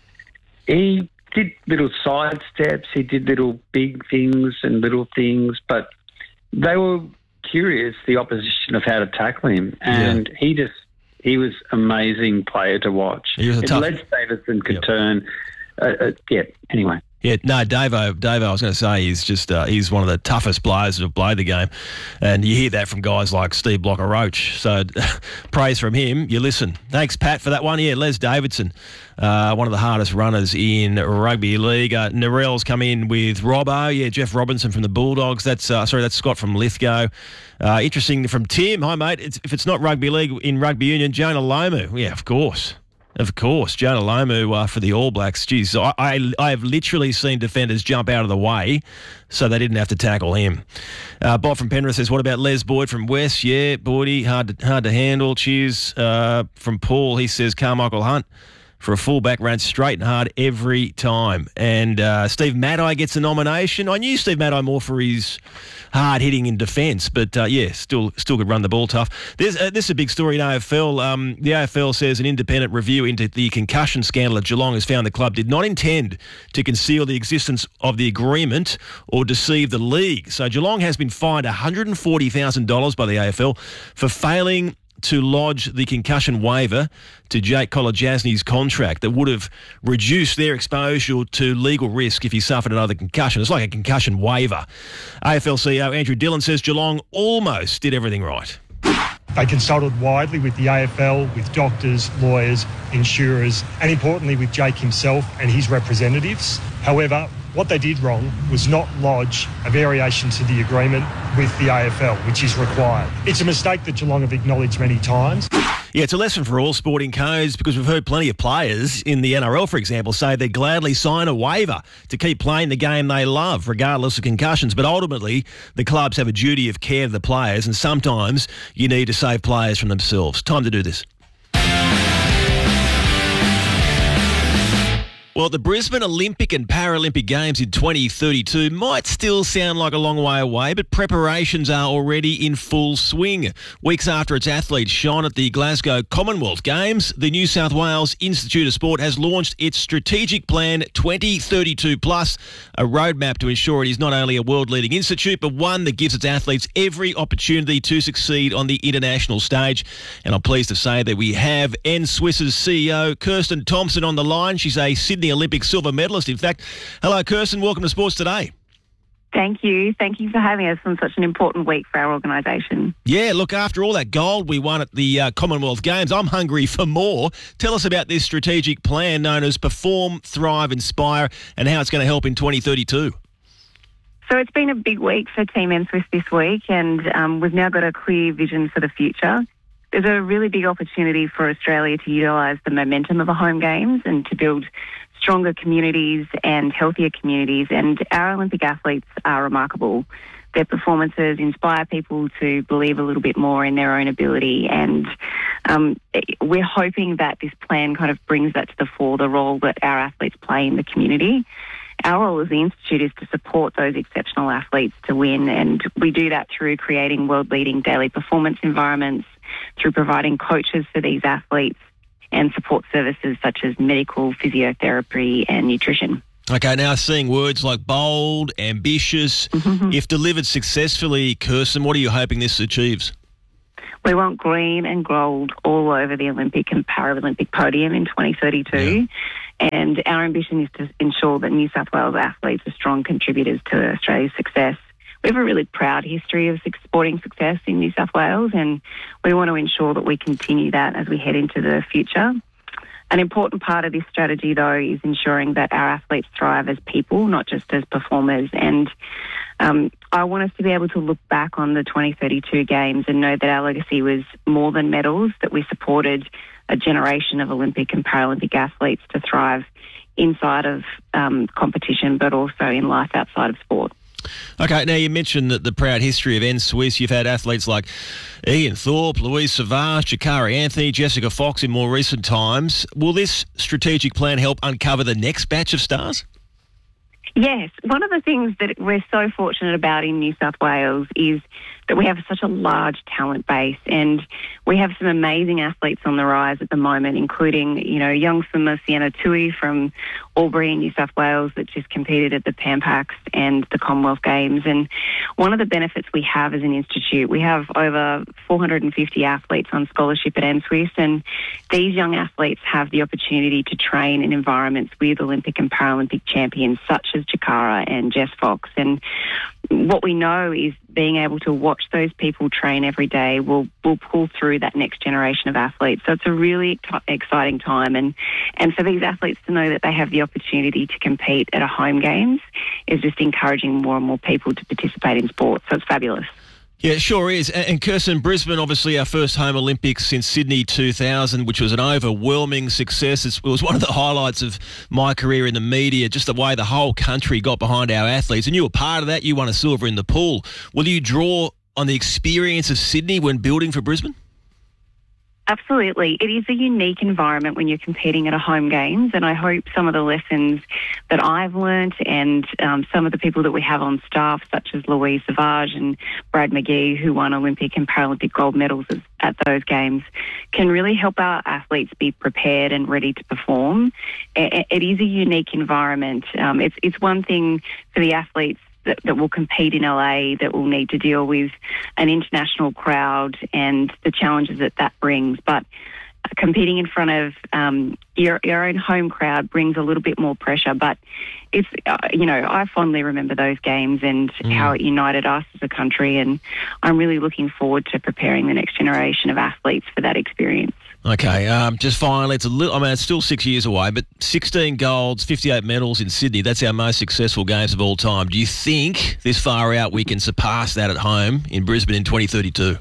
he did little side steps, he did little big things and little things, but they were curious, the opposition, of how to tackle him. And yeah. he just, he was amazing player to watch. He was a if tough... Les Davidson could yep. turn, uh, uh, yeah, anyway. Yeah, no, Davo, Davo, I was going to say, he's just uh, he's one of the toughest players that have played the game. And you hear that from guys like Steve Blocker-Roach. So praise from him. You listen. Thanks, Pat, for that one. Yeah, Les Davidson, uh, one of the hardest runners in rugby league. Uh, Narelle's come in with Robbo. Yeah, Jeff Robinson from the Bulldogs. That's uh, sorry, that's Scott from Lithgow. Uh, interesting from Tim. Hi, mate. It's, if it's not rugby league, in rugby union, Jonah Lomu. Yeah, of course. Of course, Jonah Lomu uh, for the All Blacks. Jeez, I, I I have literally seen defenders jump out of the way so they didn't have to tackle him. Uh, Bob from Penrith says, what about Les Boyd from West? Yeah, Boydie, hard to, hard to handle. Cheers. Uh, from Paul, he says Carmichael Hunt for a fullback ran straight and hard every time. And uh, Steve Maddai gets a nomination. I knew Steve Maddai more for his hard hitting in defence, but uh, yeah, still still could run the ball tough. There's, uh, this is a big story in A F L. Um, the A F L says an independent review into the concussion scandal at Geelong has found the club did not intend to conceal the existence of the agreement or deceive the league. So Geelong has been fined one hundred forty thousand dollars by the A F L for failing to lodge the concussion waiver to Jake Kolodjasny's contract that would have reduced their exposure to legal risk if he suffered another concussion. It's like a concussion waiver. A F L C E O Andrew Dillon says Geelong almost did everything right. They consulted widely with the A F L, with doctors, lawyers, insurers, and importantly with Jake himself and his representatives. However, what they did wrong was not lodge a variation to the agreement with the A F L, which is required. It's a mistake that Geelong have acknowledged many times. Yeah, it's a lesson for all sporting codes because we've heard plenty of players in the N R L, for example, say they'd gladly sign a waiver to keep playing the game they love, regardless of concussions. But ultimately, the clubs have a duty of care to the players, and sometimes you need to save players from themselves. Time to do this. Well, the Brisbane Olympic and Paralympic Games in twenty thirty-two might still sound like a long way away, but preparations are already in full swing. Weeks after its athletes shone at the Glasgow Commonwealth Games, the New South Wales Institute of Sport has launched its Strategic Plan twenty thirty-two plus, a roadmap to ensure it is not only a world-leading institute, but one that gives its athletes every opportunity to succeed on the international stage. And I'm pleased to say that we have N Swiss's C E O, Kirsten Thompson, on the line. She's a Sydney Olympic silver medalist, in fact. Hello, Kirsten. Welcome to Sports Today. Thank you. Thank you for having us on such an important week for our organisation. Yeah, look, after all that gold we won at the uh, Commonwealth Games, I'm hungry for more. Tell us about this strategic plan known as Perform, Thrive, Inspire, and how it's going to help in twenty thirty-two. So it's been a big week for Team N Swiss this week, and um, we've now got a clear vision for the future. There's a really big opportunity for Australia to utilise the momentum of the home games and to build stronger communities and healthier communities, and our Olympic athletes are remarkable. their performances inspire people to believe a little bit more in their own ability. And um, we're hoping that this plan kind of brings that to the fore, the role that our athletes play in the community. Our role as the Institute is to support those exceptional athletes to win, and we do that through creating world-leading daily performance environments, through providing coaches for these athletes, and support services such as medical, physiotherapy and nutrition. Okay, now seeing words like bold, ambitious, Mm-hmm. if delivered successfully, Kirsten, what are you hoping this achieves? We want green and gold all over the Olympic and Paralympic podium in twenty thirty-two. Yeah. And our ambition is to ensure that New South Wales athletes are strong contributors to Australia's success. We have a really proud history of sporting success in New South Wales, and we want to ensure that we continue that as we head into the future. An important part of this strategy, though, is ensuring that our athletes thrive as people, not just as performers. And um, I want us to be able to look back on the twenty thirty-two Games and know that our legacy was more than medals, that we supported a generation of Olympic and Paralympic athletes to thrive inside of um, competition, but also in life outside of sport. Okay, now you mentioned that the proud history of N Swiss. You've had athletes like Ian Thorpe, Louise Savage, Jakara Anthony, Jessica Fox in more recent times. Will this strategic plan help uncover the next batch of stars? Yes. One of the things that we're so fortunate about in New South Wales is that we have such a large talent base, and we have some amazing athletes on the rise at the moment, including, you know, young swimmer Sienna Tui from Albury in New South Wales that just competed at the Pan Pacs and the Commonwealth Games. And one of the benefits we have as an institute, we have over four hundred fifty athletes on scholarship at N Swiss, and these young athletes have the opportunity to train in environments with Olympic and Paralympic champions such as Jakara and Jess Fox. And what we know is being able to watch those people train every day will will pull through that next generation of athletes. So it's a really ex- exciting time, and and for these athletes to know that they have the opportunity to compete at a home games is just encouraging more and more people to participate in sport. So it's fabulous. Yeah, it sure is. And, and Kirsten, Brisbane, obviously our first home Olympics since Sydney two thousand, which was an overwhelming success. It's, it was one of the highlights of my career in the media, just the way the whole country got behind our athletes. And you were part of that. You won a silver in the pool. Will you draw on the experience of Sydney when building for Brisbane? Absolutely. It is a unique environment when you're competing at a home games, and I hope some of the lessons that I've learnt and um, some of the people that we have on staff, such as Louise Savage and Brad McGee, who won Olympic and Paralympic gold medals at those games, can really help our athletes be prepared and ready to perform. It, it is a unique environment. Um, it's, it's one thing for the athletes That, that will compete in L A, that will need to deal with an international crowd and the challenges that that brings. But competing in front of um, your, your own home crowd brings a little bit more pressure. But it's, uh, you know, I fondly remember those games and mm. how it united us as a country. And I'm really looking forward to preparing the next generation of athletes for that experience. Okay, um, just finally, it's a little. I mean, it's still six years away, but sixteen golds, fifty-eight medals in Sydney. That's our most successful games of all time. Do you think this far out we can surpass that at home in Brisbane in twenty thirty-two?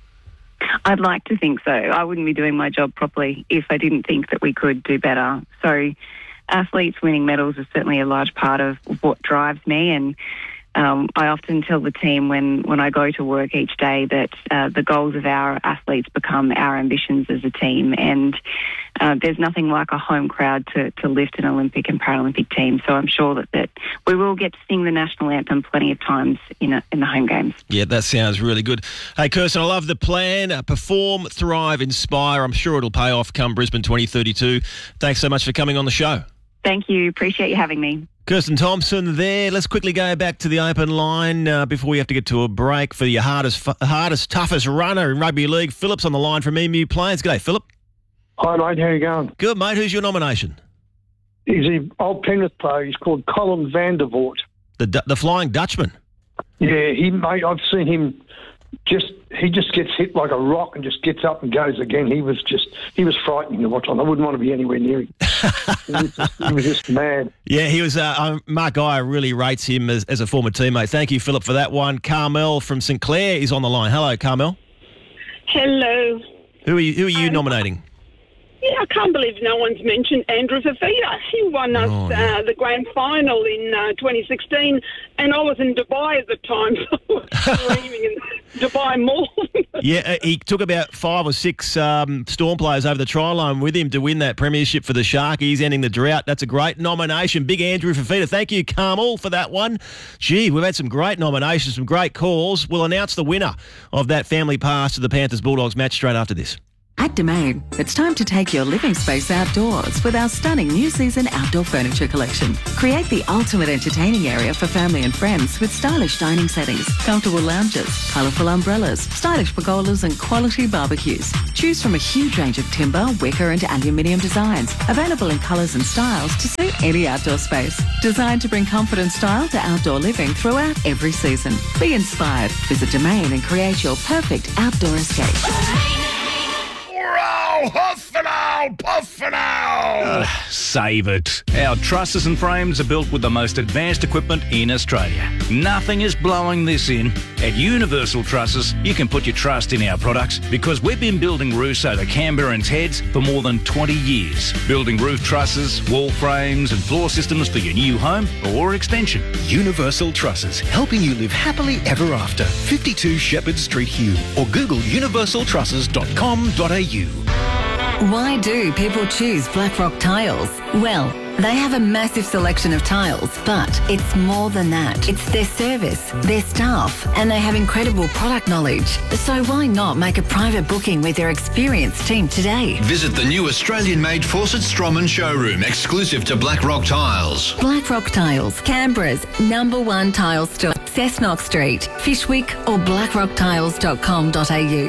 I'd like to think so. I wouldn't be doing my job properly if I didn't think that we could do better. So, athletes winning medals is certainly a large part of what drives me, and Um, I often tell the team when, when I go to work each day that uh, the goals of our athletes become our ambitions as a team, and uh, there's nothing like a home crowd to, to lift an Olympic and Paralympic team. So I'm sure that, that we will get to sing the national anthem plenty of times in, a, in the home games. Yeah, that sounds really good. Hey, Kirsten, I love the plan. Uh, perform, thrive, inspire. I'm sure it'll pay off come Brisbane twenty thirty-two. Thanks so much for coming on the show. Thank you. Appreciate you having me. Kirsten Thompson there. Let's quickly go back to the open line uh, before we have to get to a break for your hardest, hardest, toughest runner in rugby league. Philip's on the line from Emu Plains. G'day, Philip. Hi, mate. How you going? Good, mate. Who's your nomination? He's an old Penrith player. He's called Colin van der Voort. The the Flying Dutchman. Yeah, he mate. I've seen him. Just he just gets hit like a rock and just gets up and goes again. He was just he was frightening to watch on. I wouldn't want to be anywhere near him. he, was just, he was just mad. Yeah, he was. Uh, Mark Guy really rates him as, as a former teammate. Thank you, Philip, for that one. Carmel from St Clair is on the line. Hello, Carmel. Hello. Who are you? Who are you um, nominating? Yeah, I can't believe no one's mentioned Andrew Fafita. He won us Oh, yeah. uh, the grand final in uh, twenty sixteen, and I was in Dubai at the time, so I was screaming in Dubai Mall. Yeah, uh, he took about five or six um, Storm players over the try line with him to win that premiership for the Sharkies, ending the drought. That's a great nomination. Big Andrew Fafita. Thank you, Carmel, for that one. Gee, we've had some great nominations, some great calls. We'll announce the winner of that family pass to the Panthers-Bulldogs match straight after this. At Domain, it's time to take your living space outdoors with our stunning new season outdoor furniture collection. Create the ultimate entertaining area for family and friends with stylish dining settings, comfortable lounges, colourful umbrellas, stylish pergolas and quality barbecues. Choose from a huge range of timber, wicker and aluminium designs, available in colours and styles to suit any outdoor space. Designed to bring comfort and style to outdoor living throughout every season. Be inspired. Visit Domain and create your perfect outdoor escape. Row, huff and ow, puff and ow. Uh, save it. Our trusses and frames are built with the most advanced equipment in Australia. Nothing is blowing this in. At Universal Trusses, you can put your trust in our products because we've been building roofs over Canberra and Heads for more than twenty years. Building roof trusses, wall frames and floor systems for your new home or extension. Universal Trusses, helping you live happily ever after. fifty-two Shepherd Street, Hume, or Google universal trusses dot com dot a u. Why do people choose Blackrock Tiles? Well, they have a massive selection of tiles, but it's more than that. It's their service, their staff, and they have incredible product knowledge. So why not make a private booking with their experienced team today? Visit the new Australian-made Fawcett Stroman showroom, exclusive to Blackrock Tiles. Blackrock Tiles, Canberra's number one tile store. Cessnock Street, Fishwick or blackrock tiles dot com dot a u.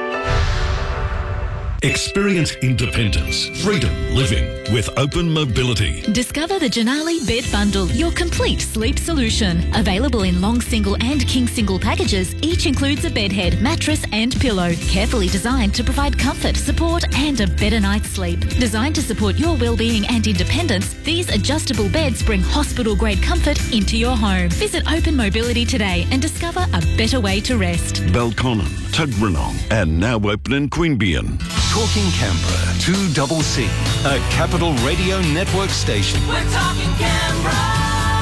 Experience independence, freedom living with Open Mobility. Discover the Janali Bed Bundle, your complete sleep solution. Available in long single and king single packages, each includes a bed head, mattress and pillow. Carefully designed to provide comfort, support and a better night's sleep. Designed to support your well-being and independence, these adjustable beds bring hospital-grade comfort into your home. Visit Open Mobility today and discover a better way to rest. Belconnen, Tuggeranong, and now open in Queanbeyan. Talking Canberra, two double C, a Capital Radio Network station. We're talking Canberra.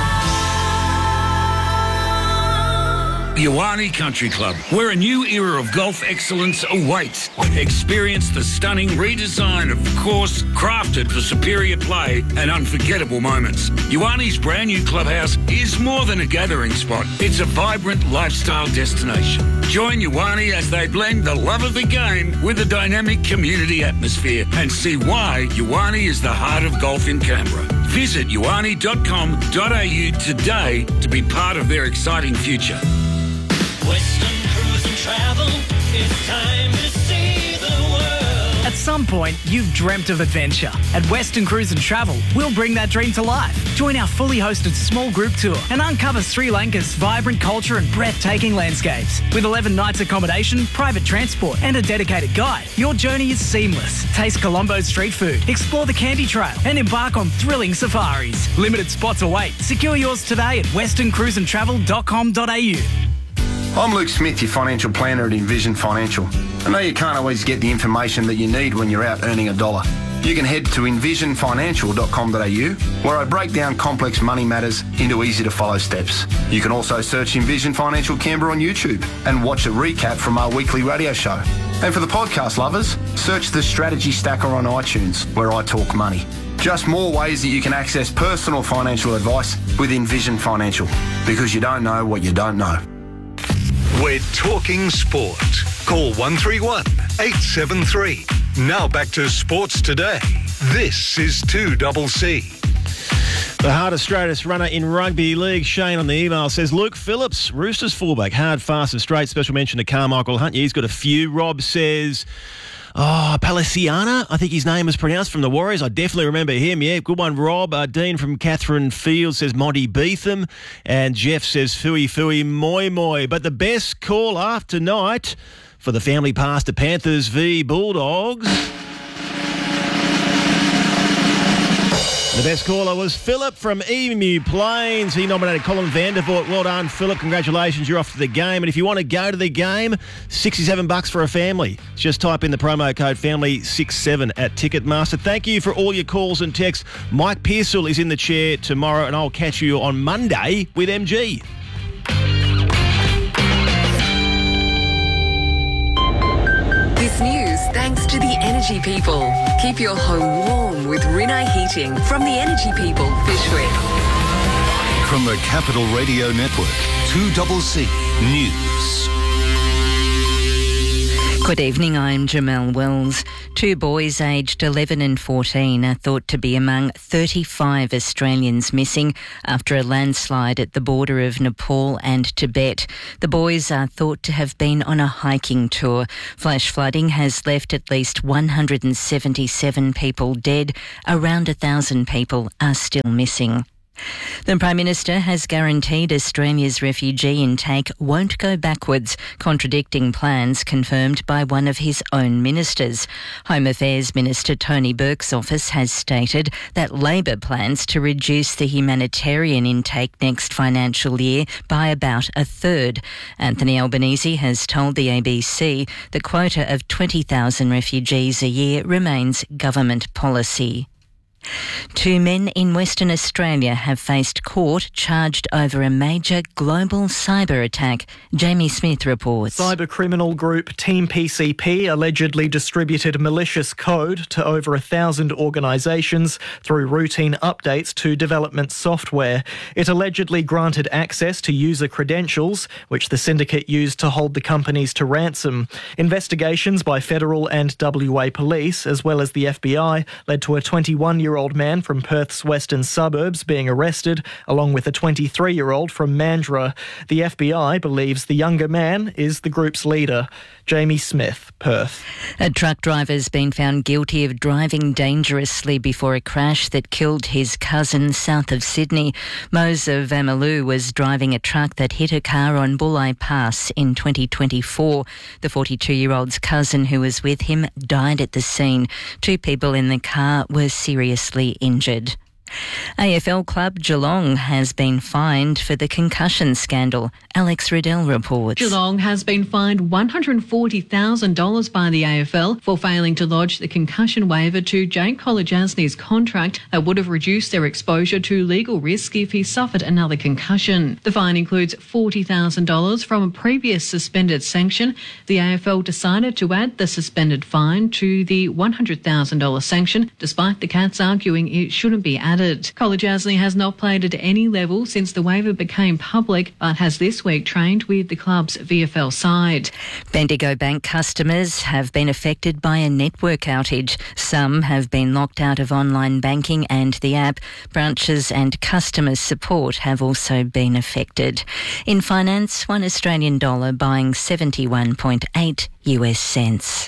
Iwani Country Club, where a new era of golf excellence awaits. Experience the stunning redesign of the course, crafted for superior play and unforgettable moments. Iwani's brand new clubhouse is more than a gathering spot. It's a vibrant lifestyle destination. Join Iwani as they blend the love of the game with a dynamic community atmosphere and see why Iwani is the heart of golf in Canberra. Visit iwani dot com dot a u today to be part of their exciting future. Western Cruise and Travel, it's time to see the world. At some point, you've dreamt of adventure. At Western Cruise and Travel, we'll bring that dream to life. Join our fully hosted small group tour and uncover Sri Lanka's vibrant culture and breathtaking landscapes. With eleven nights accommodation, private transport and a dedicated guide, your journey is seamless. Taste Colombo's street food, explore the Candy Trail and embark on thrilling safaris. Limited spots await. Secure yours today at western cruise and travel dot com dot a u. I'm Luke Smith, your financial planner at Envision Financial. I know you can't always get the information that you need when you're out earning a dollar. You can head to envision financial dot com dot a u, where I break down complex money matters into easy-to-follow steps. You can also search Envision Financial Canberra on YouTube and watch a recap from our weekly radio show. And for the podcast lovers, search the Strategy Stacker on iTunes, where I talk money. Just more ways that you can access personal financial advice with Envision Financial, because you don't know what you don't know. We're talking sport. Call one three one, eight seven three. Now back to Sports Today. This is two double C. The hardest, straightest runner in rugby league, Shane on the email says, Luke Phillips, Roosters fullback, hard, fast and straight. Special mention to Carmichael Hunt. Yeah, he's got a few. Rob says, oh, Palasiana, I think his name is pronounced, from the Warriors. I definitely remember him. Yeah, good one, Rob. Uh, Dean from Catherine Field says Monty Beetham. And Jeff says Fui Fui Moi Moi. But the best caller tonight for the family pass to Panthers v Bulldogs The best caller was Philip from Emu Plains. He nominated Colin Vandervoort. Well done, Philip. Congratulations. You're off to the game. And if you want to go to the game, sixty-seven bucks for a family. Just type in the promo code family sixty-seven at Ticketmaster. Thank you for all your calls and texts. Mike Pearsall is in the chair tomorrow, and I'll catch you on Monday with M G. This news thanks to the Energy People. Keep your home warm with Rinnai Heating from the Energy People, Fishwick. From the Capital Radio Network, two C C News. Good evening, I'm Jamelle Wells. Two boys aged eleven and fourteen are thought to be among thirty-five Australians missing after a landslide at the border of Nepal and Tibet. The boys are thought to have been on a hiking tour. Flash flooding has left at least one hundred seventy-seven people dead. Around one thousand people are still missing. The Prime Minister has guaranteed Australia's refugee intake won't go backwards, contradicting plans confirmed by one of his own ministers. Home Affairs Minister Tony Burke's office has stated that Labor plans to reduce the humanitarian intake next financial year by about a third. Anthony Albanese has told the A B C the quota of twenty thousand refugees a year remains government policy. Two men in Western Australia have faced court charged over a major global cyber attack. Jamie Smith reports. Cyber criminal group Team P C P allegedly distributed malicious code to over a thousand organisations through routine updates to development software. It allegedly granted access to user credentials, which the syndicate used to hold the companies to ransom. Investigations by federal and W A police, as well as the F B I, led to a twenty-one-year-old man from Perth's western suburbs being arrested, along with a twenty-three-year-old from Mandurah. The F B I believes the younger man is the group's leader. Jamie Smith, Perth. A truck driver's been found guilty of driving dangerously before a crash that killed his cousin south of Sydney. Moza Vamalu was driving a truck that hit a car on Bulli Pass in twenty twenty-four. The forty-two-year-old's cousin who was with him died at the scene. Two people in the car were seriously injured. A F L club Geelong has been fined for the concussion scandal. Alex Riddell reports. Geelong has been fined one hundred forty thousand dollars by the A F L for failing to lodge the concussion waiver to Jake Kolodjasny's contract that would have reduced their exposure to legal risk if he suffered another concussion. The fine includes forty thousand dollars from a previous suspended sanction. The A F L decided to add the suspended fine to the one hundred thousand dollars sanction, despite the Cats arguing it shouldn't be added. Kolodjasny has not played at any level since the waiver became public, but has this week trained with the club's V F L side. Bendigo Bank customers have been affected by a network outage. Some have been locked out of online banking and the app. Branches and customer support have also been affected. In finance, one Australian dollar buying seventy-one point eight U S cents.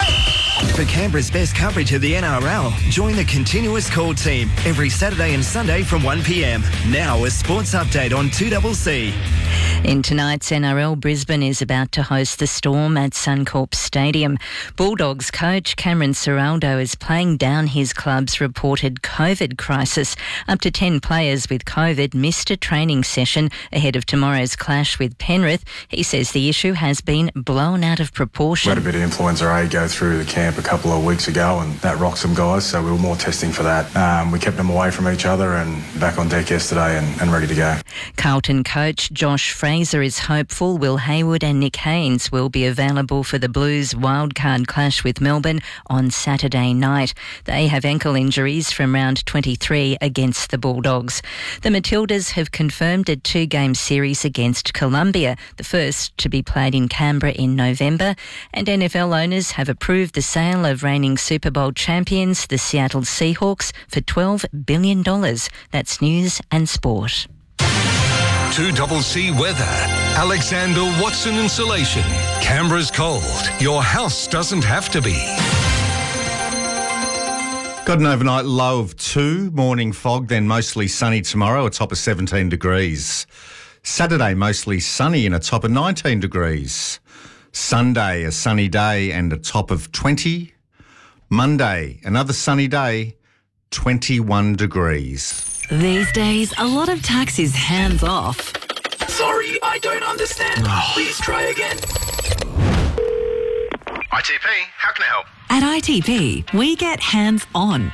For Canberra's best coverage of the N R L, join the Continuous Call team every Saturday and Sunday from one p m. Now a sports update on two C C. In tonight's N R L, Brisbane is about to host the Storm at Suncorp Stadium. Bulldogs coach Cameron Ciraldo is playing down his club's reported COVID crisis. Up to ten players with COVID missed a training session ahead of tomorrow's clash with Penrith. He says the issue has been blown out of proportion. We had a bit of influenza A go through the camp a couple of weeks ago, and that rocked some guys, so we were more testing for that. Um, we kept them away from each other and back on deck yesterday and, and ready to go. Carlton coach Josh Fraser is hopeful Will Hayward and Nick Haynes will be available for the Blues wildcard clash with Melbourne on Saturday night. They have ankle injuries from round twenty-three against the Bulldogs. The Matildas have confirmed a two-game series against Colombia, the first to be played in Canberra in November, and N F L owners have approved the sale of reigning Super Bowl champions, the Seattle Seahawks, for twelve billion dollars. That's news and sport. two C C weather. Alexander Watson Insulation. Canberra's cold. Your house doesn't have to be. Got an overnight low of two, morning fog, then mostly sunny tomorrow, a top of seventeen degrees. Saturday, mostly sunny and a top of nineteen degrees. Sunday, a sunny day and a top of twenty. Monday, another sunny day, twenty-one degrees. These days, a lot of tax is hands off. Sorry, I don't understand. Please try again. I T P, how can I help? At I T P, we get hands on.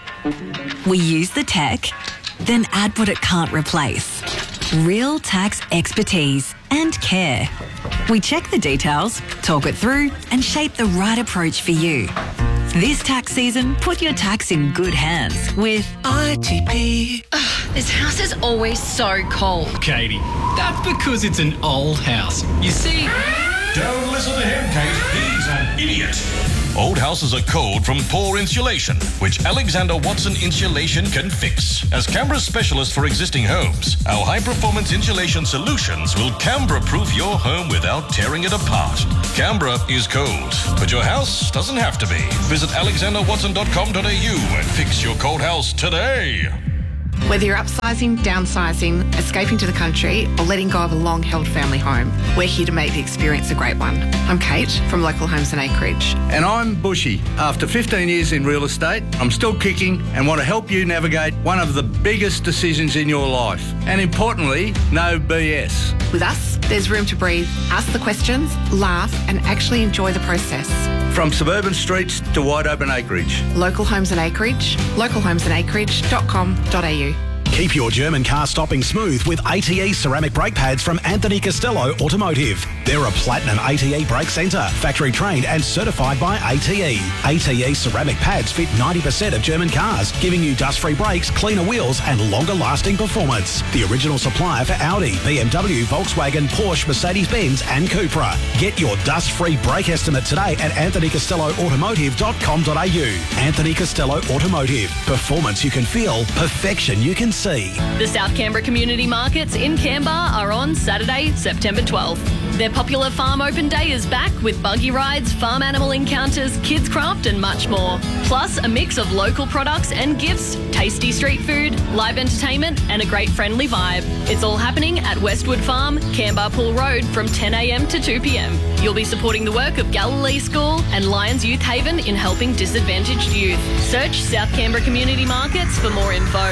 We use the tech, then add what it can't replace. Real tax expertise and care. We check the details, talk it through, and shape the right approach for you. This tax season, put your tax in good hands with I T P. Ugh, this house is always so cold. Katie, that's because it's an old house. You see... Don't listen to him, Kate. He's an idiot. Old houses are cold from poor insulation, which Alexander Watson Insulation can fix. As Canberra's specialist for existing homes, our high-performance insulation solutions will Canberra-proof your home without tearing it apart. Canberra is cold, but your house doesn't have to be. Visit alexander watson dot com dot a u and fix your cold house today. Whether you're upsizing, downsizing, escaping to the country, or letting go of a long-held family home, we're here to make the experience a great one. I'm Kate from Local Homes and Acreage. And I'm Bushy. After fifteen years in real estate, I'm still kicking and want to help you navigate one of the biggest decisions in your life. And importantly, no B S. With us, there's room to breathe, ask the questions, laugh, and actually enjoy the process. From suburban streets to wide open acreage. Local Homes and Acreage, local homes and acreage dot com dot a u. Keep your German car stopping smooth with A T E ceramic brake pads from Anthony Costello Automotive. They're a platinum A T E brake centre, factory trained and certified by A T E. A T E ceramic pads fit ninety percent of German cars, giving you dust-free brakes, cleaner wheels and longer-lasting performance. The original supplier for Audi, B M W, Volkswagen, Porsche, Mercedes-Benz and Cupra. Get your dust-free brake estimate today at anthony costello automotive dot com dot a u. Anthony Costello Automotive. Performance you can feel, perfection you can see. The South Canberra Community Markets in Canberra are on Saturday, September twelfth. Their popular Farm Open Day is back with buggy rides, farm animal encounters, kids craft and much more. Plus a mix of local products and gifts, tasty street food, live entertainment and a great friendly vibe. It's all happening at Westwood Farm, Canberra Pool Road from ten a m to two p m. You'll be supporting the work of Galilee School and Lions Youth Haven in helping disadvantaged youth. Search South Canberra Community Markets for more info.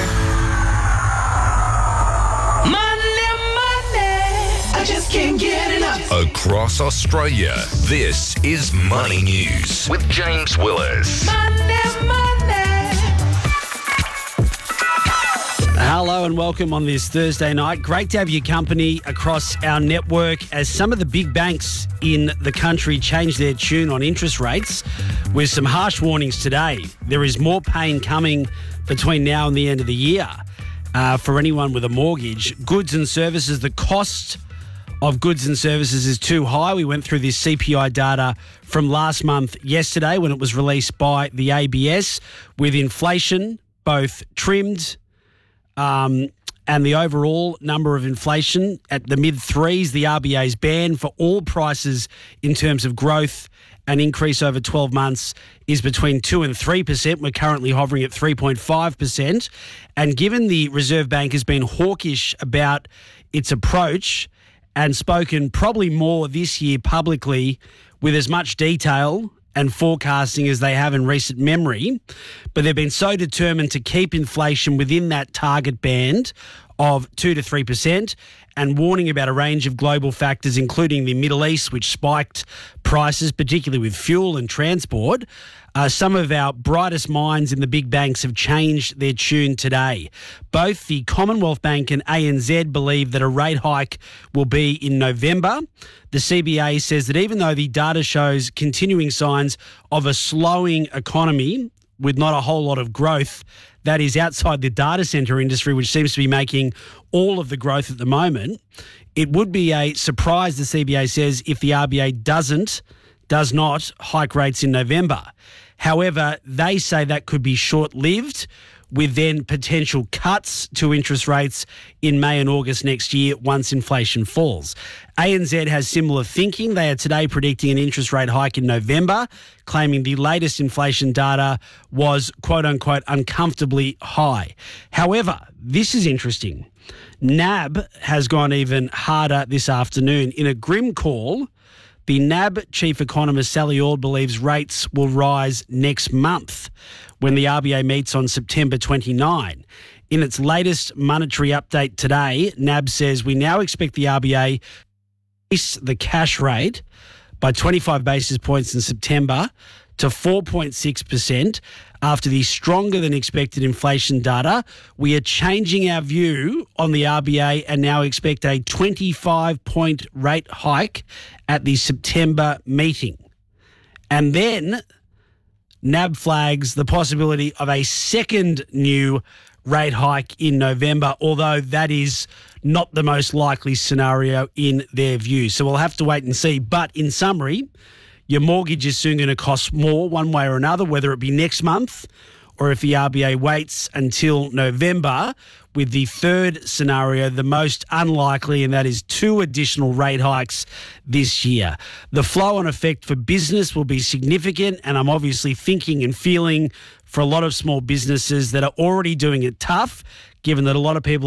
I just can't get enough. Across Australia, this is Money News with James Willers. Money, money. Hello and welcome on this Thursday night. Great to have your company across our network as some of the big banks in the country change their tune on interest rates with some harsh warnings today. There is more pain coming between now and the end of the year uh, for anyone with a mortgage. Goods and services, the cost of goods and services is too high. We went through this C P I data from last month yesterday when it was released by the A B S, with inflation both trimmed um, and the overall number of inflation at the mid threes. The R B A's ban for all prices in terms of growth and increase over twelve months is between two and three percent. We're currently hovering at three point five percent. And given the Reserve Bank has been hawkish about its approach and spoken probably more this year publicly with as much detail and forecasting as they have in recent memory, but they've been so determined to keep inflation within that target band of two to three percent and warning about a range of global factors, including the Middle East, which spiked prices, particularly with fuel and transport. Uh, some of our brightest minds in the big banks have changed their tune today. Both the Commonwealth Bank and A N Z believe that a rate hike will be in November. The C B A says that even though the data shows continuing signs of a slowing economy with not a whole lot of growth, that is outside the data centre industry, which seems to be making all of the growth at the moment, it would be a surprise, the C B A says, if the R B A doesn't, does not hike rates in November. However, they say that could be short-lived, with then potential cuts to interest rates in May and August next year once inflation falls. A N Z has similar thinking. They are today predicting an interest rate hike in November, claiming the latest inflation data was quote-unquote uncomfortably high. However, this is interesting. N A B has gone even harder this afternoon. In a grim call, The N A B chief economist Sally Ord believes rates will rise next month when the R B A meets on September twenty-ninth. In its latest monetary update today, N A B says we now expect the R B A to increase the cash rate by twenty-five basis points in September to four point six percent after the stronger than expected inflation data. We are changing our view on the R B A and now expect a twenty-five point rate hike at the September meeting. And then N A B flags the possibility of a second new rate hike in November, although that is not the most likely scenario in their view. So we'll have to wait and see. But in summary, your mortgage is soon going to cost more one way or another, whether it be next month or if the R B A waits until November, with the third scenario the most unlikely, and that is two additional rate hikes this year. The flow-on effect for business will be significant, and I'm obviously thinking and feeling for a lot of small businesses that are already doing it tough, given that a lot of people